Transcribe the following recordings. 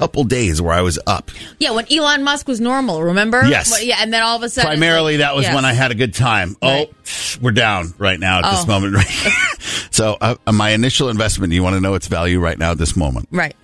couple days where I was up. Yeah, when Elon Musk was normal, remember? Yes. Well, yeah, and then all of a sudden... Primarily, that was when I had a good time. Right. Oh, we're down right now at this moment. So my initial investment, you want to know its value right now at this moment? Right.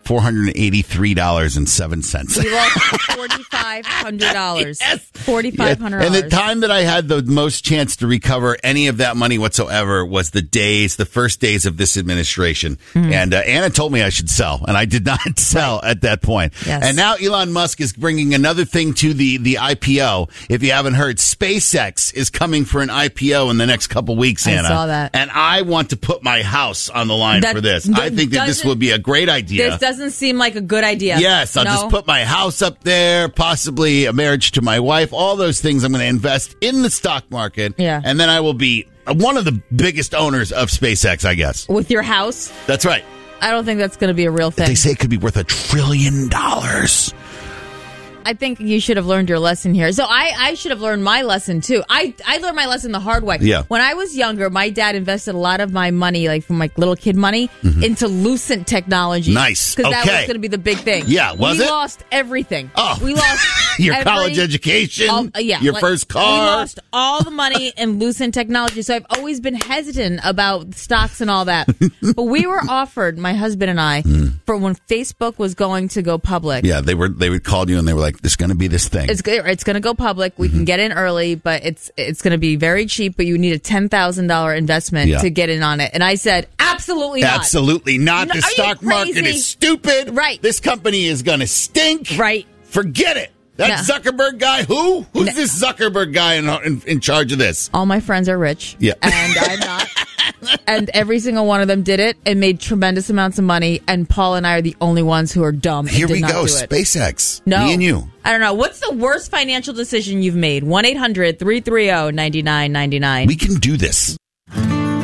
$483.07. We lost $4,500. Yes. $4,500. And the time that I had the most chance to recover any of that money whatsoever was the first days of this administration. Mm-hmm. And Anna told me I should sell, and I did not sell at that point. Yes. And now Elon Musk is bringing another thing to the IPO. If you haven't heard, SpaceX is coming for an IPO in the next couple weeks, Anna. I saw that. And I want to put my house on the line for this. I think that this would be a great idea. This doesn't seem like a good idea. Yes, I'll just put my house up there, possibly a marriage to my wife, all those things. I'm going to invest in the stock market. Yeah. And then I will be one of the biggest owners of SpaceX, I guess. With your house? That's right. I don't think that's going to be a real thing. They say it could be worth $1 trillion. I think you should have learned your lesson here. So I should have learned my lesson, too. I learned my lesson the hard way. Yeah. When I was younger, my dad invested a lot of my money, like from my little kid money, into Lucent technology. Nice. Because that Okay. was going to be the big thing. Yeah, was we it? We lost everything. Oh. We lost Your college education, your first car. We lost all the money in Lucent technology. So I've always been hesitant about stocks and all that. But we were offered, my husband and I, for when Facebook was going to go public. Yeah, they would call you and they were like, there's going to be this thing. It's going to go public. We can get in early, but it's going to be very cheap. But you need a $10,000 investment to get in on it. And I said, absolutely not. Absolutely not. No, The are you stock market crazy? is stupid. Right. This company is going to stink. Right. Forget it. That Zuckerberg guy, who? Who's this Zuckerberg guy in charge of this? All my friends are rich. Yeah. And I'm not. And every single one of them did it and made tremendous amounts of money. And Paul and I are the only ones who are dumb. Here and did we not go. do it. SpaceX. No. Me and you. I don't know. What's the worst financial decision you've made? 1-800-330-9999. We can do this.